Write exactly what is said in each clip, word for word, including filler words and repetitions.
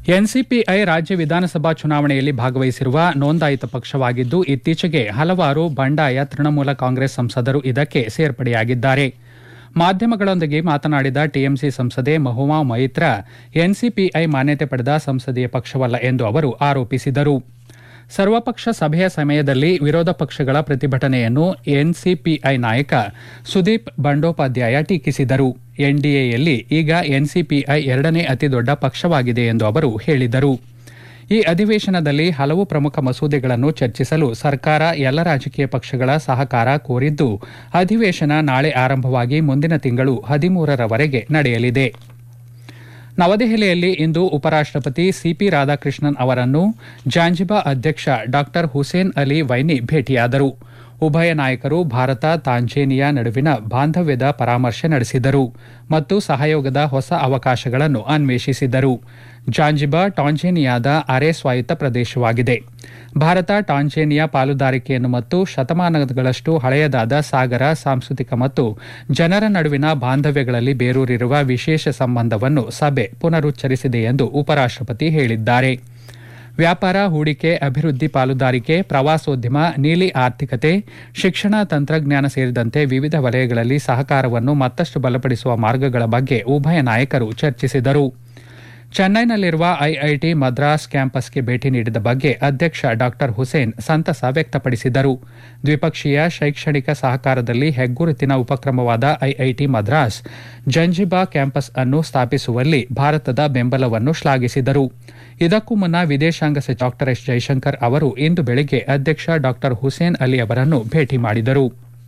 NCPI ರಾಜ್ಯ ವಿಧಾನಸಭಾ ಚುನಾವಣೆಯಲ್ಲಿ ಭಾಗವಹಿಸಿರುವ ನೋಂದಾಯಿತ ಪಕ್ಷವಾಗಿದ್ದು ಇತ್ತೀಚೆಗೆ ಹಲವಾರು ಬಂಡಾಯ ತೃಣಮೂಲ ಕಾಂಗ್ರೆಸ್ ಸಂಸದರು ಇದಕ್ಕೆ ಸೇರ್ಪಡೆಯಾಗಿದ್ದಾರೆ. ಮಾಧ್ಯಮಗಳೊಂದಿಗೆ ಮಾತನಾಡಿದ ಟಿಎಂಸಿ ಸಂಸದೆ ಮಹುಮಾ ಮೈತ್ರಾ ಎನ್ಸಿಪಿಐ ಮಾನ್ಯತೆ ಪಡೆದ ಸಂಸದೀಯ ಪಕ್ಷವಲ್ಲ ಎಂದು ಅವರು ಆರೋಪಿಸಿದರು. ಸರ್ವಪಕ್ಷ ಸಭೆಯ ಸಮಯದಲ್ಲಿ ವಿರೋಧ ಪಕ್ಷಗಳ ಪ್ರತಿಭಟನೆಯನ್ನು ಎನ್ಸಿಪಿಐ ನಾಯಕ ಸುದೀಪ್ ಬಂಡೋಪಾಧ್ಯಾಯ ಟೀಕಿಸಿದರು. ಎನ್ಡಿಎಯಲ್ಲಿ ಈಗ ಎನ್ಸಿಪಿಐ ಎರಡನೇ ಅತಿದೊಡ್ಡ ಪಕ್ಷವಾಗಿದೆ ಎಂದು ಅವರು ಹೇಳಿದರು. ಈ ಅಧಿವೇಶನದಲ್ಲಿ ಹಲವು ಪ್ರಮುಖ ಮಸೂದೆಗಳನ್ನು ಚರ್ಚಿಸಲು ಸರ್ಕಾರ ಎಲ್ಲ ರಾಜಕೀಯ ಪಕ್ಷಗಳ ಸಹಕಾರ ಕೋರಿದ್ದು, ಅಧಿವೇಶನ ನಾಳೆ ಆರಂಭವಾಗಿ ಮುಂದಿನ ತಿಂಗಳು ಹದಿಮೂರರವರೆಗೆ ನಡೆಯಲಿದೆ. ನವದೆಹಲಿಯಲ್ಲಿ ಇಂದು ಉಪರಾಷ್ಟಪತಿ ಸಿಪಿ ರಾಧಾಕೃಷ್ಣನ್ ಅವರನ್ನು ಜಾಂಜಿಬಾ ಅಧ್ಯಕ್ಷ ಡಾ ಹುಸೇನ್ ಅಲಿ ವೈನಿ ಭೇಟಿಯಾದರು. ಉಭಯ ನಾಯಕರು ಭಾರತ ತಾಂಜೇನಿಯಾ ನಡುವಿನ ಬಾಂಧವ್ಯದ ಪರಾಮರ್ಶೆ ನಡೆಸಿದರು ಮತ್ತು ಸಹಯೋಗದ ಹೊಸ ಅವಕಾಶಗಳನ್ನು ಅನ್ವೇಷಿಸಿದರು. ಜಾಂಜಿಬಾ ಟಾಂಜೇನಿಯಾದ ಅರೆ ಸ್ವಾಯತ್ತ ಪ್ರದೇಶವಾಗಿದೆ. ಭಾರತ ಟಾಂಜೇನಿಯಾ ಪಾಲುದಾರಿಕೆಯನ್ನು ಮತ್ತು ಶತಮಾನಗಳಷ್ಟು ಹಳೆಯದಾದ ಸಾಗರ, ಸಾಂಸ್ಕೃತಿಕ ಮತ್ತು ಜನರ ನಡುವಿನ ಬಾಂಧವ್ಯಗಳಲ್ಲಿ ಬೇರೂರಿರುವ ವಿಶೇಷ ಸಂಬಂಧವನ್ನು ಸಭೆ ಪುನರುಚ್ಚರಿಸಿದೆ ಎಂದು ಉಪರಾಷ್ಟಪತಿ ಹೇಳಿದ್ದಾರೆ. ವ್ಯಾಪಾರ, ಹೂಡಿಕೆ, ಅಭಿವೃದ್ಧಿ, ಪಾಲುದಾರಿಕೆ, ಪ್ರವಾಸೋದ್ಯಮ, ನೀಲಿ ಆರ್ಥಿಕತೆ, ಶಿಕ್ಷಣ, ತಂತ್ರಜ್ಞಾನ ಸೇರಿದಂತೆ ವಿವಿಧ ವಲಯಗಳಲ್ಲಿ ಸಹಕಾರವನ್ನು ಮತ್ತಷ್ಟು ಬಲಪಡಿಸುವ ಮಾರ್ಗಗಳ ಬಗ್ಗೆ ಉಭಯ ನಾಯಕರು ಚರ್ಚಿಸಿದರು. ಚೆನ್ನೈನಲ್ಲಿರುವ ಐಐಟಿ ಮದ್ರಾಸ್ ಕ್ಯಾಂಪಸ್ಗೆ ಭೇಟಿ ನೀಡಿದ ಬಗ್ಗೆ ಅಧ್ಯಕ್ಷ ಡಾ ಹುಸೇನ್ ಸಂತಸ ವ್ಯಕ್ತಪಡಿಸಿದರು. ದ್ವಿಪಕ್ಷೀಯ ಶೈಕ್ಷಣಿಕ ಸಹಕಾರದಲ್ಲಿ ಹೆಗ್ಗುರುತಿನ ಉಪಕ್ರಮವಾದ ಐಐಟಿ ಮದ್ರಾಸ್ ಜಂಜಿಬಾ ಕ್ಯಾಂಪಸ್ ಅನ್ನು ಸ್ಥಾಪಿಸುವಲ್ಲಿ ಭಾರತದ ಬೆಂಬಲವನ್ನು ಶ್ಲಾಘಿಸಿದರು. ಇದಕ್ಕೂ ಮುನ್ನ ವಿದೇಶಾಂಗ ಸಚಿವ ಡಾ ಎಸ್ ಜೈಶಂಕರ್ ಅವರು ಇಂದು ಬೆಳಗ್ಗೆ ಅಧ್ಯಕ್ಷ ಡಾ ಹುಸೇನ್ ಅಲಿ ಅವರನ್ನು ಭೇಟಿ ಮಾಡಿದರು.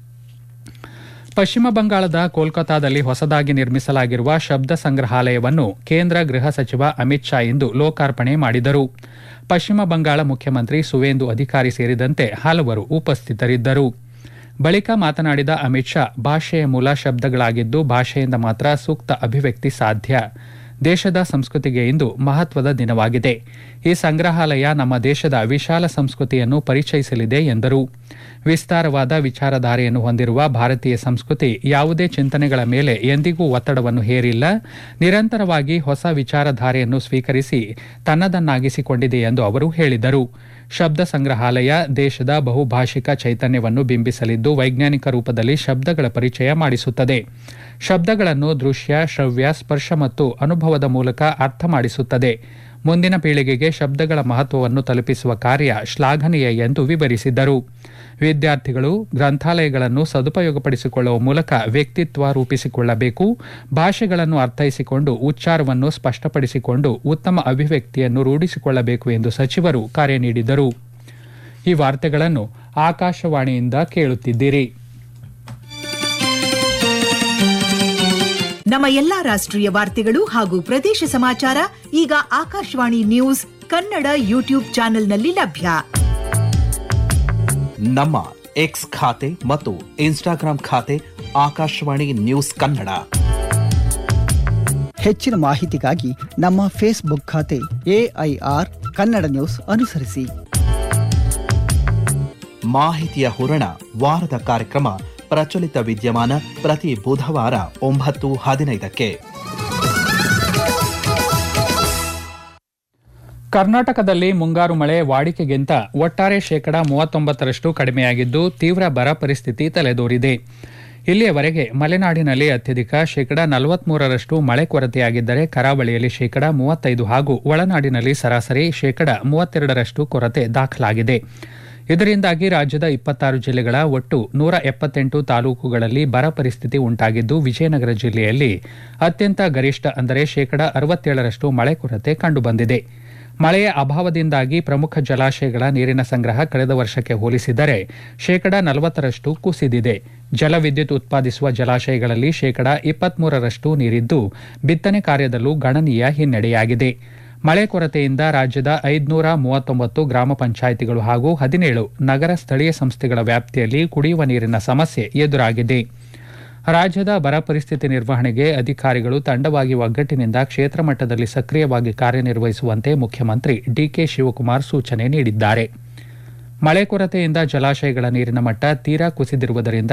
ಪಶ್ಚಿಮ ಬಂಗಾಳದ ಕೋಲ್ಕತಾದಲ್ಲಿ ಹೊಸದಾಗಿ ನಿರ್ಮಿಸಲಾಗಿರುವ ಶಬ್ದ ಸಂಗ್ರಹಾಲಯವನ್ನು ಕೇಂದ್ರ ಗೃಹ ಸಚಿವ ಅಮಿತ್ ಶಾ ಇಂದು ಲೋಕಾರ್ಪಣೆ ಮಾಡಿದರು. ಪಶ್ಚಿಮ ಬಂಗಾಳ ಮುಖ್ಯಮಂತ್ರಿ ಸುವೇಂದು ಅಧಿಕಾರಿ ಸೇರಿದಂತೆ ಹಲವರು ಉಪಸ್ಥಿತರಿದ್ದರು. ಬಳಿಕ ಮಾತನಾಡಿದ ಅಮಿತ್ ಶಾ, ಭಾಷೆಯ ಮೂಲ ಶಬ್ದಗಳಾಗಿದ್ದು ಭಾಷೆಯಿಂದ ಮಾತ್ರ ಸೂಕ್ತ ಅಭಿವ್ಯಕ್ತಿ ಸಾಧ್ಯ. ದೇಶದ ಸಂಸ್ಕೃತಿಗೆ ಇಂದು ಮಹತ್ವದ ದಿನವಾಗಿದೆ. ಈ ಸಂಗ್ರಹಾಲಯ ನಮ್ಮ ದೇಶದ ವಿಶಾಲ ಸಂಸ್ಕೃತಿಯನ್ನು ಪರಿಚಯಿಸಲಿದೆ ಎಂದರು. ವಿಸ್ತಾರವಾದ ವಿಚಾರಧಾರೆಯನ್ನು ಹೊಂದಿರುವ ಭಾರತೀಯ ಸಂಸ್ಕೃತಿ ಯಾವುದೇ ಚಿಂತನೆಗಳ ಮೇಲೆ ಎಂದಿಗೂ ಒತ್ತಡವನ್ನು ಹೇರಿಲ್ಲ. ನಿರಂತರವಾಗಿ ಹೊಸ ವಿಚಾರಧಾರೆಯನ್ನು ಸ್ವೀಕರಿಸಿ ತನ್ನದನ್ನಾಗಿಸಿಕೊಂಡಿದೆ ಎಂದು ಅವರು ಹೇಳಿದರು. ಶಬ್ದ ಸಂಗ್ರಹಾಲಯ ದೇಶದ ಬಹುಭಾಷಿಕ ಚೈತನ್ಯವನ್ನು ಬಿಂಬಿಸಲಿದ್ದು ವೈಜ್ಞಾನಿಕ ರೂಪದಲ್ಲಿ ಶಬ್ದಗಳ ಪರಿಚಯ ಮಾಡಿಸುತ್ತದೆ. ಶಬ್ದಗಳನ್ನು ದೃಶ್ಯ, ಶ್ರವ್ಯ, ಸ್ಪರ್ಶ ಮತ್ತು ಅನುಭವದ ಮೂಲಕ ಅರ್ಥ ಮಾಡಿಸುತ್ತದೆ. ಮುಂದಿನ ಪೀಳಿಗೆಗೆ ಶಬ್ದಗಳ ಮಹತ್ವವನ್ನು ತಲುಪಿಸುವ ಕಾರ್ಯ ಶ್ಲಾಘನೀಯ ಎಂದು ವಿವರಿಸಿದರು. ವಿದ್ಯಾರ್ಥಿಗಳು ಗ್ರಂಥಾಲಯಗಳನ್ನು ಸದುಪಯೋಗಪಡಿಸಿಕೊಳ್ಳುವ ಮೂಲಕ ವ್ಯಕ್ತಿತ್ವ ರೂಪಿಸಿಕೊಳ್ಳಬೇಕು. ಭಾಷೆಗಳನ್ನು ಅರ್ಥೈಸಿಕೊಂಡು ಉಚ್ಚಾರವನ್ನು ಸ್ಪಷ್ಟಪಡಿಸಿಕೊಂಡು ಉತ್ತಮ ಅಭಿವ್ಯಕ್ತಿಯನ್ನು ರೂಢಿಸಿಕೊಳ್ಳಬೇಕು ಎಂದು ಸಚಿವರು ಕರೆ ನೀಡಿದರು. ಈ ವಾರ್ತೆಗಳನ್ನು ಆಕಾಶವಾಣಿಯಿಂದ ಕೇಳುತ್ತಿದ್ದೀರಿ. ನಮ್ಮ ಎಲ್ಲಾ ರಾಷ್ಟ್ರೀಯ ವಾರ್ತೆಗಳು ಹಾಗೂ ಪ್ರದೇಶ ಸಮಾಚಾರ ಈಗ ಆಕಾಶವಾಣಿ ನ್ಯೂಸ್ ಕನ್ನಡ ಯೂಟ್ಯೂಬ್ ಚಾನೆಲ್ನಲ್ಲಿ ಲಭ್ಯ. ನಮ್ಮ ಎಕ್ಸ್ ಖಾತೆ ಮತ್ತು ಇನ್ಸ್ಟಾಗ್ರಾಂ ಖಾತೆ ಆಕಾಶವಾಣಿ ನ್ಯೂಸ್ ಕನ್ನಡ. ಹೆಚ್ಚಿನ ಮಾಹಿತಿಗಾಗಿ ನಮ್ಮ ಫೇಸ್ಬುಕ್ ಖಾತೆ ಎಐಆರ್ ಕನ್ನಡ ನ್ಯೂಸ್ ಅನುಸರಿಸಿ. ಮಾಹಿತಿಯ ಹೂರಣ ವಾರದ ಕಾರ್ಯಕ್ರಮ ಪ್ರಚಲಿತ ವಿದ್ಯಮಾನ ಪ್ರತಿ ಬುಧವಾರ ಒಂಬತ್ತು ಹದಿನೈದಕ್ಕೆ. ಕರ್ನಾಟಕದಲ್ಲಿ ಮುಂಗಾರು ಮಳೆ ವಾಡಿಕೆಗಿಂತ ಒಟ್ಟಾರೆ ಶೇಕಡಾ ಮೂವತ್ತೊಂಬತ್ತರಷ್ಟು ಕಡಿಮೆಯಾಗಿದ್ದು ತೀವ್ರ ಬರ ಪರಿಸ್ಥಿತಿ ತಲೆದೋರಿದೆ. ಇಲ್ಲಿಯವರೆಗೆ ಮಲೆನಾಡಿನಲ್ಲಿ ಅತ್ಯಧಿಕ ಶೇಕಡಾ ನಲವತ್ಮೂರರಷ್ಟು ಮಳೆ ಕೊರತೆಯಾಗಿದ್ದರೆ ಕರಾವಳಿಯಲ್ಲಿ ಶೇಕಡಾ ಮೂವತ್ತೈದು ಹಾಗೂ ಒಳನಾಡಿನಲ್ಲಿ ಸರಾಸರಿ ಶೇಕಡಾ ಮೂವತ್ತೆರಡರಷ್ಟು ಕೊರತೆ ದಾಖಲಾಗಿದೆ. ಇದರಿಂದಾಗಿ ರಾಜ್ಯದ ಇಪ್ಪತ್ತಾರು ಜಿಲ್ಲೆಗಳ ಒಟ್ಟು ನೂರ ಎಪ್ಪತ್ತೆಂಟು ತಾಲೂಕುಗಳಲ್ಲಿ ಬರ ಪರಿಸ್ಥಿತಿ ಉಂಟಾಗಿದ್ದು ವಿಜಯನಗರ ಜಿಲ್ಲೆಯಲ್ಲಿ ಅತ್ಯಂತ ಗರಿಷ್ಠ ಅಂದರೆ ಶೇಕಡಾ ಅರವತ್ತೇಳರಷ್ಟು ಮಳೆ ಕೊರತೆ ಕಂಡುಬಂದಿದೆ. ಮಳೆಯ ಅಭಾವದಿಂದಾಗಿ ಪ್ರಮುಖ ಜಲಾಶಯಗಳ ನೀರಿನ ಸಂಗ್ರಹ ಕಳೆದ ವರ್ಷಕ್ಕೆ ಹೋಲಿಸಿದರೆ ಶೇಕಡಾ ನಲವತ್ತರಷ್ಟು ಕುಸಿದಿದೆ. ಜಲವಿದ್ಯುತ್ ಉತ್ಪಾದಿಸುವ ಜಲಾಶಯಗಳಲ್ಲಿ ಶೇಕಡಾ ಇಪ್ಪತ್ಮೂರರಷ್ಟು ನೀರಿದ್ದು ಬಿತ್ತನೆ ಕಾರ್ಯದಲ್ಲೂ ಗಣನೀಯ ಹಿನ್ನಡೆಯಾಗಿದೆ. ಮಳೆ ಕೊರತೆಯಿಂದ ರಾಜ್ಯದ ಐದುನೂರ ಮೂವತ್ತೊಂಬತ್ತು ಗ್ರಾಮ ಪಂಚಾಯಿತಿಗಳು ಹಾಗೂ ಹದಿನೇಳು ನಗರ ಸ್ಥಳೀಯ ಸಂಸ್ಥೆಗಳ ವ್ಯಾಪ್ತಿಯಲ್ಲಿ ಕುಡಿಯುವ ನೀರಿನ ಸಮಸ್ಯೆ ಎದುರಾಗಿದೆ. ರಾಜ್ಯದ ಬರ ಪರಿಸ್ಥಿತಿ ನಿರ್ವಹಣೆಗೆ ಅಧಿಕಾರಿಗಳು ತಂಡವಾಗಿ ಒಗ್ಗಟ್ಟಿನಿಂದ ಕ್ಷೇತ್ರ ಮಟ್ಟದಲ್ಲಿ ಸಕ್ರಿಯವಾಗಿ ಕಾರ್ಯನಿರ್ವಹಿಸುವಂತೆ ಮುಖ್ಯಮಂತ್ರಿ ಡಿಕೆ ಶಿವಕುಮಾರ್ ಸೂಚನೆ ನೀಡಿದ್ದಾರೆ. ಮಳೆ ಕೊರತೆಯಿಂದ ಜಲಾಶಯಗಳ ನೀರಿನ ಮಟ್ಟ ತೀರಾ ಕುಸಿದಿರುವುದರಿಂದ